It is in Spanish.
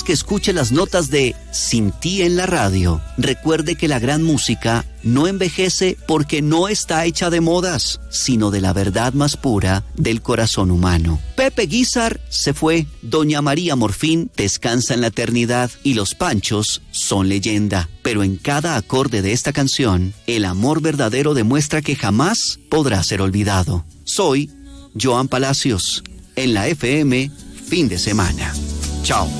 vez que escuche las notas de Sin ti en la radio, recuerde que la gran música no envejece porque no está hecha de modas, sino de la verdad más pura del corazón humano. Pepe Guízar se fue, Doña María Morfín descansa en la eternidad y los Panchos son leyenda. Pero en cada acorde de esta canción, el amor verdadero demuestra que jamás podrá ser olvidado. Soy Joan Palacios, en la FM, fin de semana. Chao.